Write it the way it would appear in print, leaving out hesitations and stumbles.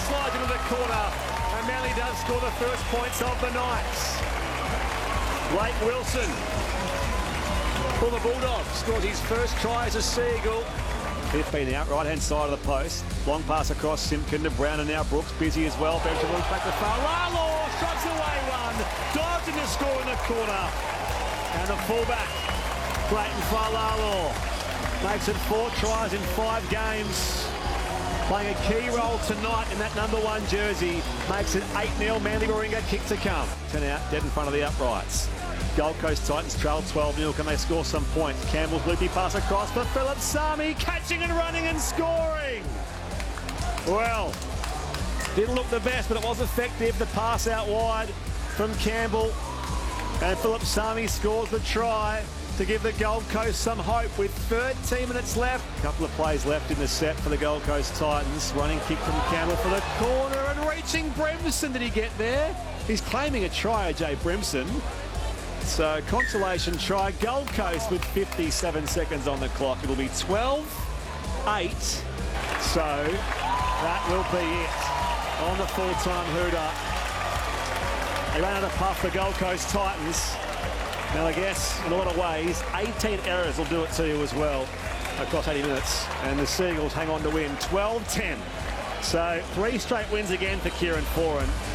slides into the corner, and Manly does score the first points of the night. Blake Wilson for the Bulldogs scores his first try as a Seagull. 15 out, right-hand side of the post. Long pass across Simpkin to Brown, and now Brooks busy as well. Benjamin back to Fa'alalo, strikes away one, dives in to score in the corner. And the fullback, Clayton Fa'alalo, makes it 4 tries in 5 games. Playing a key role tonight in that number 1 jersey. Makes it 8-0, Manly Warringah kick to come. 10 out, dead in front of the uprights. Gold Coast Titans trail 12-0. Can they score some points? Campbell's loopy pass across for Philip Sami, catching and running and scoring. Well, didn't look the best, but it was effective. The pass out wide from Campbell. And Philip Sami scores the try to give the Gold Coast some hope with 13 minutes left. A couple of plays left in the set for the Gold Coast Titans. Running kick from Campbell for the corner and reaching Brimson. Did he get there? He's claiming a try, AJ Brimson. So consolation try, Gold Coast with 57 seconds on the clock. It'll be 12-8. So that will be it on the full-time hooter. They ran out of puff, the Gold Coast Titans. Now I guess in a lot of ways, 18 errors will do it to you as well across 80 minutes. And the Seagulls hang on to win 12-10. So 3 straight wins again for Kieran Foran.